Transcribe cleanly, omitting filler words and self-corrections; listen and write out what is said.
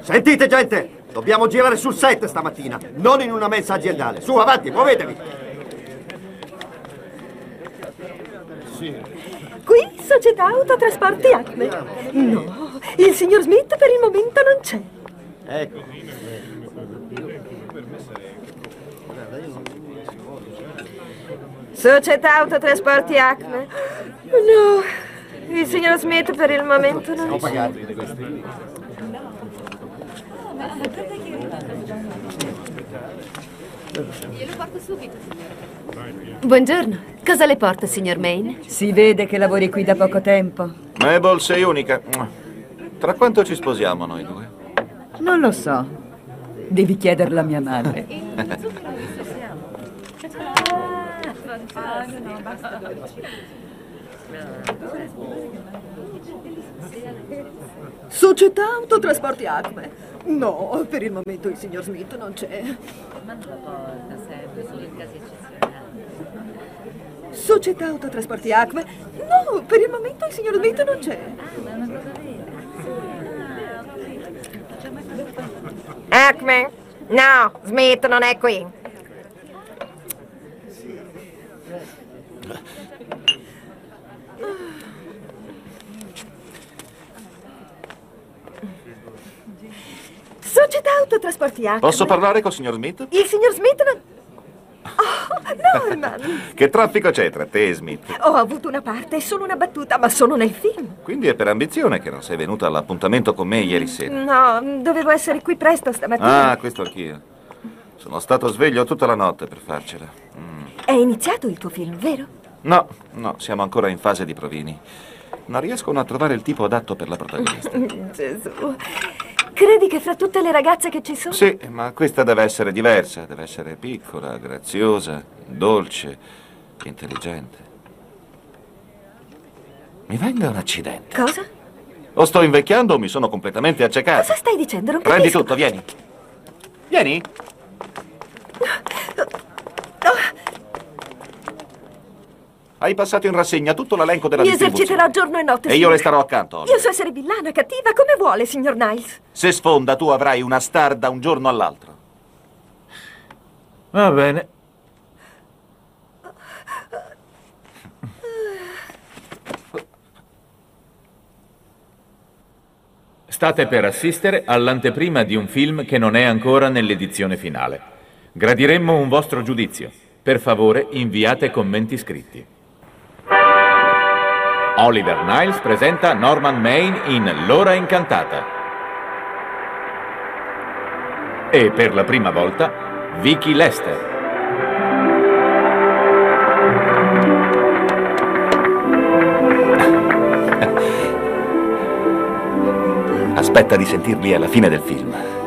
Sentite, gente! Dobbiamo girare sul set stamattina, non in una mensa aziendale. Su, avanti, muovetevi! Qui, Società Autotrasporti Acme. No, il signor Smith per il momento non c'è. Ecco. Società Autotrasporti Acme. No, il signor Smith per il momento non c'è. Glielo porto subito. Buongiorno. Cosa le porta, signor Maine? Si vede che lavori qui da poco tempo. Mabel, sei unica. Tra quanto ci sposiamo noi due? Non lo so. Devi chiederlo a mia madre. Società Autotrasporti Acme. No, per il momento il signor Smith non c'è. Società Autotrasporti Acme. No, per il momento il signor Smith non c'è. Acme? No, Smith non è qui. Società Autotrasporti Acme. Posso parlare col signor Smith? Il signor Smith non... Oh, Norman! Che traffico c'è tra te e Smith? Ho avuto una parte, è solo una battuta, ma sono nel film. Quindi è per ambizione che non sei venuta all'appuntamento con me ieri sera. No, dovevo essere qui presto stamattina. Ah, questo anch'io. Sono stato sveglio tutta la notte per farcela. È iniziato il tuo film, vero? No, siamo ancora in fase di provini. Non riescono a trovare il tipo adatto per la protagonista. Gesù. Credi che fra tutte le ragazze che ci sono? Sì, ma questa deve essere diversa. Deve essere piccola, graziosa, dolce, intelligente. Mi venga un accidente. Cosa? O sto invecchiando o mi sono completamente accecato. Cosa stai dicendo? Non Prendi capisco. tutto, vieni. Vieni. Hai passato in rassegna tutto l'elenco della Mi distribuzione. eserciterò giorno e notte. E io signore. le starò accanto. Io so essere villana, cattiva, come vuole, signor Niles. Se sfonda, tu avrai una star da un giorno all'altro. Va bene. State per assistere all'anteprima di un film che non è ancora nell'edizione finale. Gradiremmo un vostro giudizio. Per favore, inviate commenti scritti. Oliver Niles presenta Norman Maine in L'ora incantata. E per la prima volta, Vicky Lester. Aspetta di sentirli alla fine del film.